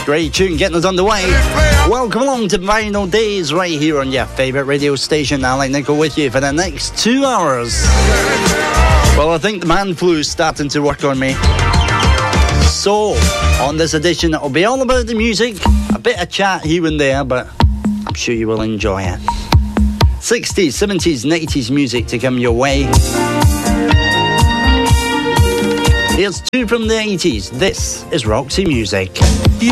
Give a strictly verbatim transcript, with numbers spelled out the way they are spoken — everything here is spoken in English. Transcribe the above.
Great tune getting us underway. Welcome along to Vinyl Days right here on your favourite radio station. Alec Nicol with you for the next two hours. Well, I think the man flu is starting to work on me. So, on this edition, it'll be all about the music, a bit of chat here and there, but I'm sure you will enjoy it. sixties, seventies and eighties music to come your way. Here's two from the eighties. This is Roxy Music. You